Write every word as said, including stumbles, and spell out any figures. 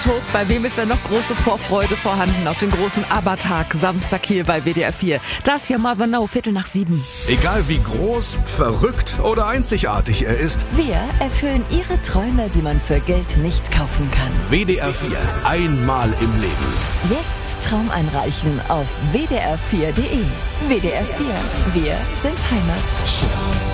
Hof, bei wem ist denn noch große Vorfreude vorhanden auf den großen ABBA-Tag Samstag hier bei W D R vier? Das hier Mother No, Viertel nach sieben. Egal wie groß, verrückt oder einzigartig er ist, Wir erfüllen Ihre Träume, die man für Geld nicht kaufen kann. W D R vier, einmal im Leben. Jetzt Traum einreichen auf w d r vier punkt d e. W D R vier, wir sind Heimat.